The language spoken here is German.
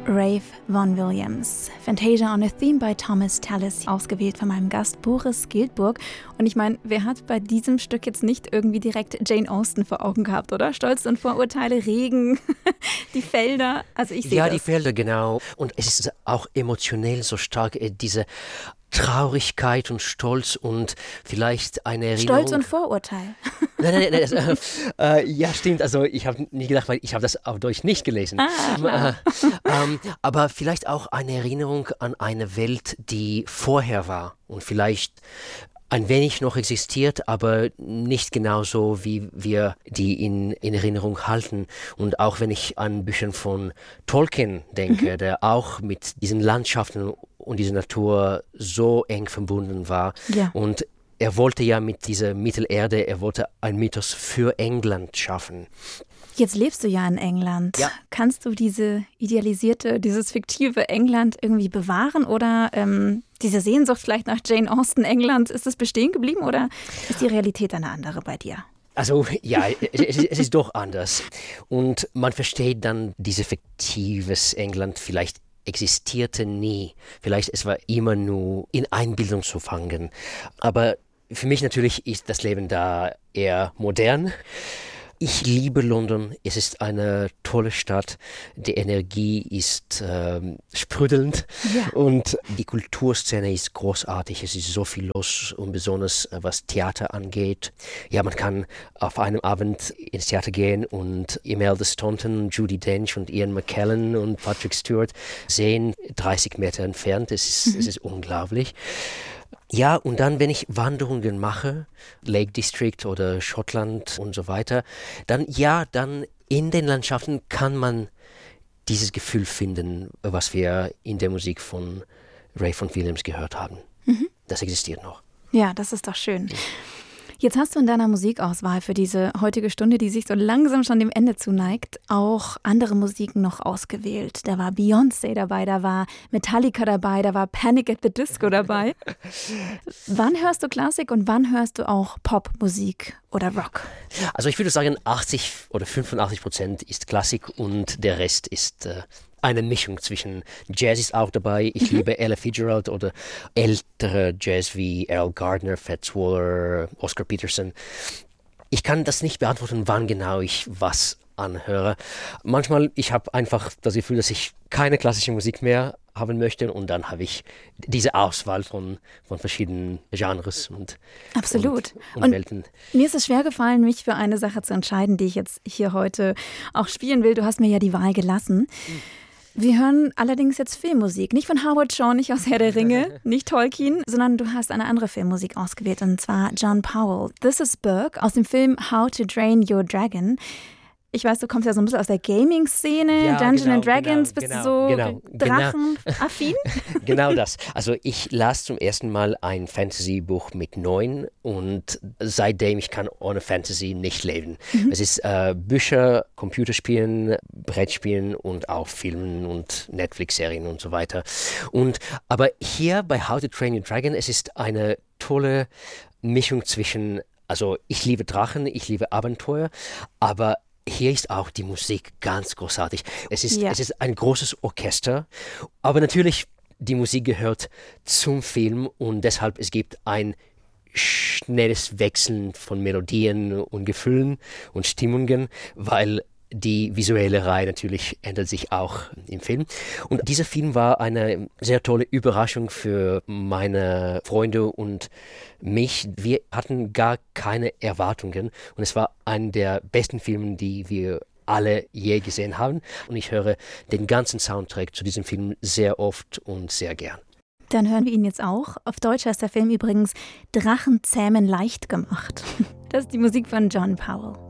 Ralph Vaughan Williams. Fantasia on a Theme by Thomas Tallis, ausgewählt von meinem Gast Boris Giltburg. Und ich meine, wer hat bei diesem Stück jetzt nicht irgendwie direkt Jane Austen vor Augen gehabt, oder? Stolz und Vorurteile, Regen, die Felder, also ich sehe das. Ja, die Felder, genau. Und es ist auch emotionell so stark, diese Traurigkeit und Stolz und vielleicht eine Erinnerung. Stolz und Vorurteil. Nein, ja, stimmt. Also ich habe nie gedacht, weil ich habe das auf Deutsch nicht gelesen. Aber vielleicht auch eine Erinnerung an eine Welt, die vorher war und vielleicht ein wenig noch existiert, aber nicht genauso, wie wir die in Erinnerung halten. Und auch wenn ich an Bücher von Tolkien denke, der auch mit diesen Landschaften und dieser Natur so eng verbunden war. Ja. Und er wollte ja mit dieser Mittelerde, er wollte einen Mythos für England schaffen. Jetzt lebst du ja in England. Ja. Kannst du dieses fiktive England irgendwie bewahren oder diese Sehnsucht vielleicht nach Jane Austen England, ist das bestehen geblieben oder ist die Realität eine andere bei dir? Also ja, es ist doch anders. Und man versteht dann dieses fiktives England vielleicht existierte nie. Vielleicht es war immer nur in Einbildung zu fangen. Aber für mich natürlich ist das Leben da eher modern. Ich liebe London. Es ist eine tolle Stadt. Die Energie ist sprudelnd und die Kulturszene ist großartig. Es ist so viel los und besonders was Theater angeht. Ja, man kann auf einem Abend ins Theater gehen und Imelda Staunton, Judi Dench und Ian McKellen und Patrick Stewart sehen, 30 Meter entfernt. Es ist unglaublich. Ja, und dann, wenn ich Wanderungen mache, Lake District oder Schottland und so weiter, dann in den Landschaften kann man dieses Gefühl finden, was wir in der Musik von Ralph Vaughan Williams gehört haben. Das existiert noch. Ja, das ist doch schön. Jetzt hast du in deiner Musikauswahl für diese heutige Stunde, die sich so langsam schon dem Ende zuneigt, auch andere Musiken noch ausgewählt. Da war Beyoncé dabei, da war Metallica dabei, da war Panic at the Disco dabei. Wann hörst du Klassik und wann hörst du auch Popmusik oder Rock? Also ich würde sagen, 80 oder 85% ist Klassik und der Rest ist eine Mischung zwischen Jazz ist auch dabei. Ich liebe Ella Fitzgerald oder ältere Jazz wie Errol Gardner, Fats Waller, Oscar Peterson. Ich kann das nicht beantworten, wann genau ich was anhöre. Manchmal, ich habe einfach das Gefühl, dass ich keine klassische Musik mehr haben möchte und dann habe ich diese Auswahl von verschiedenen Genres und Welten. Mir ist es schwer gefallen, mich für eine Sache zu entscheiden, die ich jetzt hier heute auch spielen will. Du hast mir ja die Wahl gelassen. Wir hören allerdings jetzt Filmmusik, nicht von Howard Shore, nicht aus Herr der Ringe, nicht Tolkien, sondern du hast eine andere Filmmusik ausgewählt, und zwar John Powell. This is Burke aus dem Film How to Train Your Dragon. Ich weiß, du kommst ja so ein bisschen aus der Gaming-Szene, ja, Dungeons and Dragons, bist du so Drachen-affin? Genau das. Also ich las zum ersten Mal ein Fantasy-Buch mit 9 und seitdem ich kann ohne Fantasy nicht leben. Es ist Bücher, Computerspielen, Brettspielen und auch Filmen und Netflix-Serien und so weiter. Aber hier bei How to Train Your Dragon, es ist eine tolle Mischung zwischen, also ich liebe Drachen, ich liebe Abenteuer, aber hier ist auch die Musik ganz großartig. Es ist ein großes Orchester, aber natürlich, die Musik gehört zum Film und deshalb es gibt ein schnelles Wechseln von Melodien und Gefühlen und Stimmungen, weil die visuelle Reihe natürlich ändert sich auch im Film. Und dieser Film war eine sehr tolle Überraschung für meine Freunde und mich. Wir hatten gar keine Erwartungen und es war einer der besten Filme, die wir alle je gesehen haben. Und ich höre den ganzen Soundtrack zu diesem Film sehr oft und sehr gern. Dann hören wir ihn jetzt auch. Auf Deutsch heißt der Film übrigens Drachen zähmen leicht gemacht. Das ist die Musik von John Powell.